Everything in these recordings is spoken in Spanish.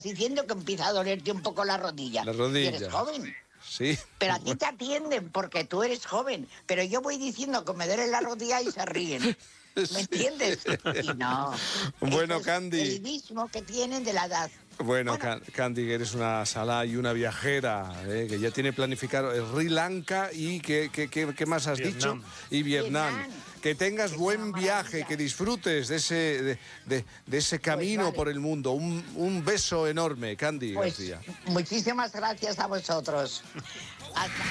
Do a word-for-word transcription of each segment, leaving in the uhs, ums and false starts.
diciendo que empieza a dolerte un poco la rodilla. La rodilla. Y eres joven. Sí. Pero a ti te atienden porque tú eres joven. Pero yo voy diciendo que me duele la rodilla y se ríen. ¿Me entiendes? Y no. Bueno, es Candy. el mismo que tienen de la edad. Bueno, Bueno. Candy, que eres una salá y una viajera, ¿eh? Que ya tiene planificado Sri Lanka y ¿qué, qué, qué, qué más has Vietnam. dicho? Y Vietnam. Vietnam. Que tengas Es buen una viaje, maravilla. que disfrutes de ese, de, de, de ese camino vale. por el mundo. Un, un beso enorme, Candy Pues García. muchísimas gracias a vosotros. Hasta...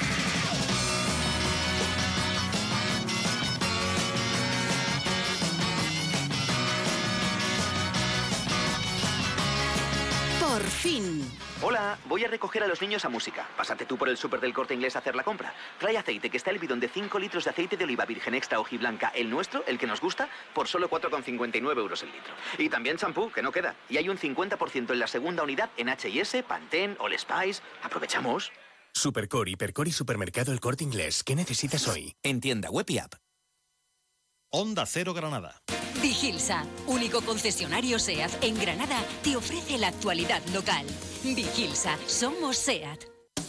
Por fin. Hola, voy a recoger a los niños a música. Pásate tú por el súper del Corte Inglés a hacer la compra. Trae aceite, que está el bidón de cinco litros de aceite de oliva virgen extra hojiblanca, el nuestro, el que nos gusta, por solo cuatro con cincuenta y nueve euros el litro. Y también champú, que no queda. Y hay un cincuenta por ciento en la segunda unidad en H y S, Pantene, All Spice. Aprovechamos. Supercore, Hipercor y Supermercado El Corte Inglés. ¿Qué necesitas hoy? En tienda web y app. Onda Cero Granada. Vigilsa, único concesionario SEAT en Granada, te ofrece la actualidad local. Vigilsa, somos SEAT.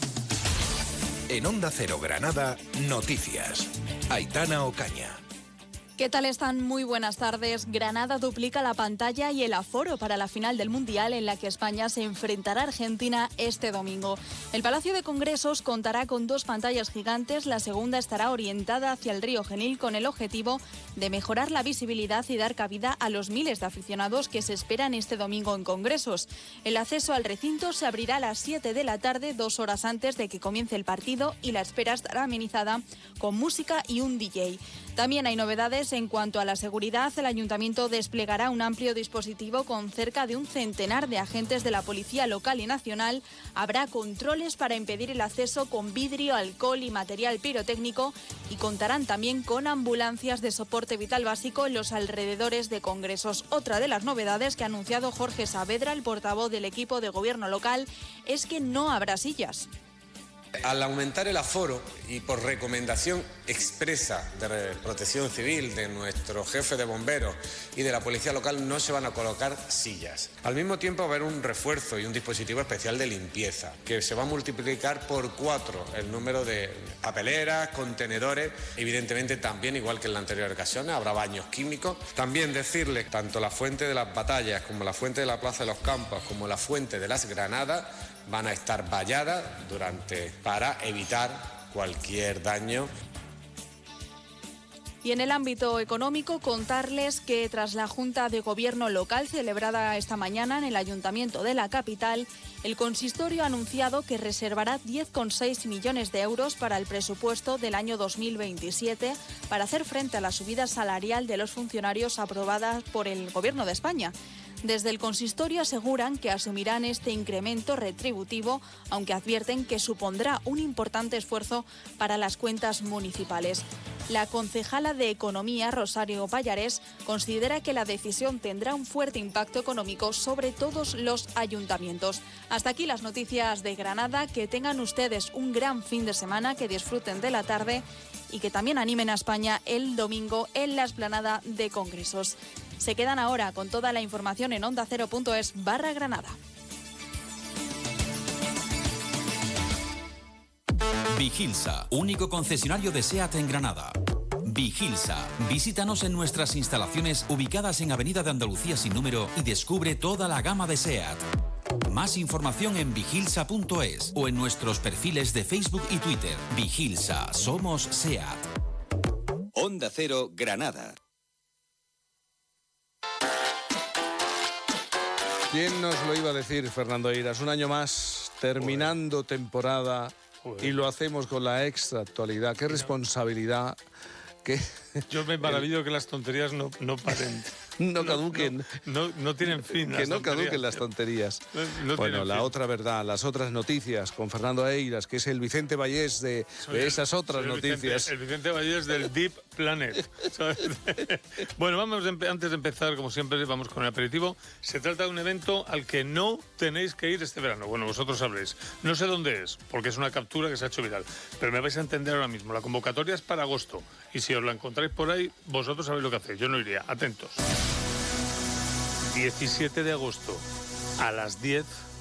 En Onda Cero Granada, noticias. Aitana Ocaña. ¿Qué tal están? Muy buenas tardes. Granada duplica la pantalla y el aforo para la final del Mundial en la que España se enfrentará a Argentina este domingo. El Palacio de Congresos contará con dos pantallas gigantes. La segunda estará orientada hacia el Río Genil con el objetivo de mejorar la visibilidad y dar cabida a los miles de aficionados que se esperan este domingo en Congresos. El acceso al recinto se abrirá a las siete de la tarde, dos horas antes de que comience el partido, y la espera estará amenizada con música y un D J. También hay novedades en cuanto a la seguridad. El Ayuntamiento desplegará un amplio dispositivo con cerca de un centenar de agentes de la Policía Local y Nacional. Habrá controles para impedir el acceso con vidrio, alcohol y material pirotécnico, y contarán también con ambulancias de soporte vital básico en los alrededores de Congresos. Otra de las novedades que ha anunciado Jorge Saavedra, el portavoz del equipo de gobierno local, es que no habrá sillas. Al aumentar el aforo y por recomendación expresa de Protección Civil, de nuestro jefe de bomberos y de la policía local, no se van a colocar sillas. Al mismo tiempo va a haber un refuerzo y un dispositivo especial de limpieza, que se va a multiplicar por cuatro el número de papeleras, contenedores. Evidentemente también, igual que en la anterior ocasión, habrá baños químicos. También decirles, tanto la fuente de las batallas como la fuente de la Plaza de los Campos como la fuente de las Granadas van a estar valladas durante para evitar cualquier daño. Y en el ámbito económico, contarles que tras la Junta de Gobierno local celebrada esta mañana en el Ayuntamiento de la capital, el consistorio ha anunciado que reservará diez coma seis millones de euros para el presupuesto del año dos mil veintisiete para hacer frente a la subida salarial de los funcionarios aprobada por el Gobierno de España. Desde el consistorio aseguran que asumirán este incremento retributivo, aunque advierten que supondrá un importante esfuerzo para las cuentas municipales. La concejala de Economía, Rosario Pallarés, considera que la decisión tendrá un fuerte impacto económico sobre todos los ayuntamientos. Hasta aquí las noticias de Granada. Que tengan ustedes un gran fin de semana, que disfruten de la tarde y que también animen a España el domingo en la explanada de Congresos. Se quedan ahora con toda la información en onda cero punto es barra Granada. Vigilsa, único concesionario de SEAT en Granada. Vigilsa, visítanos en nuestras instalaciones ubicadas en Avenida de Andalucía sin número y descubre toda la gama de SEAT. Más información en vigilsa punto es o en nuestros perfiles de Facebook y Twitter. Vigilsa, somos SEAT. Onda Cero, Granada. ¿Quién nos lo iba a decir, Fernando Eiras? Un año más, terminando Joder. temporada, Joder. y lo hacemos con la extra actualidad. Qué responsabilidad. Qué... Yo me maravillo el... que las tonterías no, no paren. No caduquen. No, no, no tienen fin. Que no caduquen las tonterías. No, no bueno, la fin. otra verdad, las otras noticias con Fernando Eiras, que es el Vicente Vallés de, de esas otras el noticias. Vicente, el Vicente Vallés del Deep Planet. ¿Sabes? Bueno, vamos antes de empezar, como siempre, vamos con el aperitivo. Se trata de un evento al que no tenéis que ir este verano. Bueno, vosotros sabréis. No sé dónde es, porque es una captura que se ha hecho viral. Pero me vais a entender ahora mismo. La convocatoria es para agosto. Y si os la encontráis por ahí, vosotros sabéis lo que hacéis. Yo no iría. Atentos. diecisiete de agosto, a las diez